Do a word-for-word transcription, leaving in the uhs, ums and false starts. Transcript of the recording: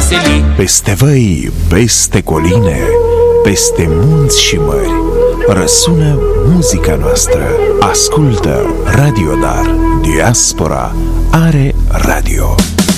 veseli. Peste văi, peste coline, peste munți și mări, răsună muzica noastră. Ascultă Radio Dar. Diaspora are radio.